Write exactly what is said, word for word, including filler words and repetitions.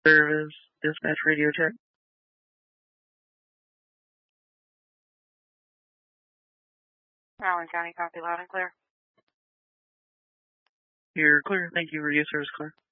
Service, dispatch radio check. Allen County, copy loud and clear. You're clear. Thank you. Radio service clear.